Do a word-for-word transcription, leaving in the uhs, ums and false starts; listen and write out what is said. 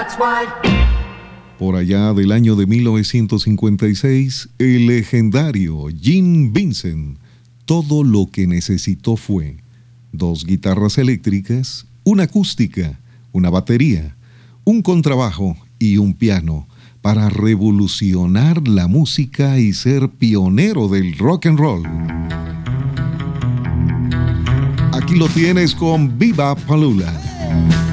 Por allá del año de mil novecientos cincuenta y seis, el legendario Gene Vincent, todo lo que necesitó fue dos guitarras eléctricas, una acústica, una batería, un contrabajo y un piano para revolucionar la música y ser pionero del rock and roll. Aquí lo tienes con Viva Palula.